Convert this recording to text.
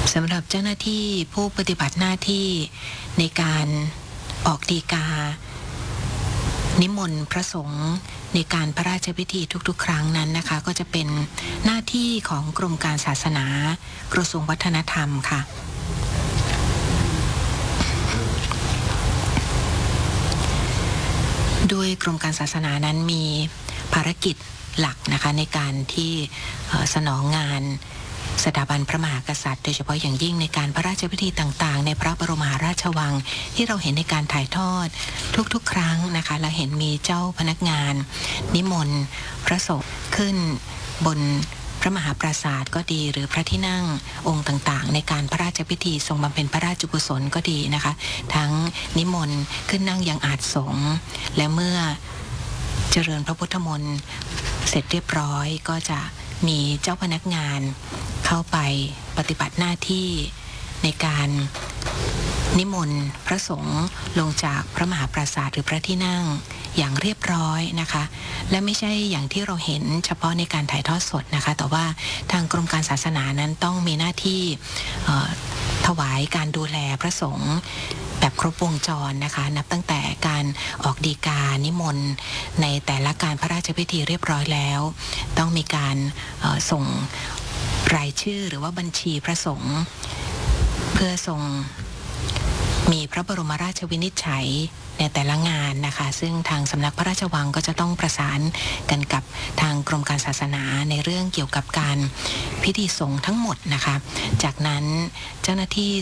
สำหรับเจ้าหน้าที่ผู้ปฏิบัติหน้าที่ในการออกฎีกานิมนต์พระสงฆ์ในการพระราชพิธีทุกๆครั้งนั้นนะคะก็จะเป็นหน้าที่ของกรมการศาสนากระทรวงวัฒนธรรมค่ะโดยกรมการศาสนานั้นมีภารกิจหลักนะคะในการที่สนองงานสถาบันพระมหากษัตริย์โดยเฉพาะอย่างยิ่งในการพระราชพิธีต่างๆในพระบรมมหาราชวังที่เราเห็นในการถ่ายทอดทุกๆครั้งนะคะเราเห็นมีเจ้าพนักงานนิมนต์พระสงฆ์ขึ้นบนพระมหาปราสาทก็ดีหรือพระที่นั่งองค์ต่างๆในการพระราชพิธีทรงบำเพ็ญพระราชกุศลก็ดีนะคะทั้งนิมนต์ขึ้นนั่งยังอาสน์สงฆ์และเมื่อเจริญพระพุทธมนต์เสร็จเรียบร้อยก็จะมีเจ้าพนักงานเข้าไปปฏิบัติหน้าที่ในการนิมนต์พระสงฆ์ลงจากพระมหาปราสาทหรือพระที่นั่งอย่างเรียบร้อยนะคะและไม่ใช่อย่างที่เราเห็นเฉพาะในการถ่ายทอดสดนะคะแต่ว่าทางกรมการศาสนานั้นต้องมีหน้าที่ถวายการดูแลพระสงฆ์แบบครบวงจรนะคะนับตั้งแต่การออกฎีกานิมนต์ในแต่ละการพระราชพิธีเรียบร้อยแล้วต้องมีการส่งรายชื่อหรือว่าบัญชีพระสงฆ์เพื่อส่งมีพระบรมราชวินิจฉัยในแต่ละงานนะคะซึ่งทางสำนักพระราชวังก็จะต้องประสานกันกับทางกรมการศาสนาในเรื่องเกี่ยวกับการพิธีสงฆ์ทั้งหมดนะคะจากนั้นเจ้าหน้าที่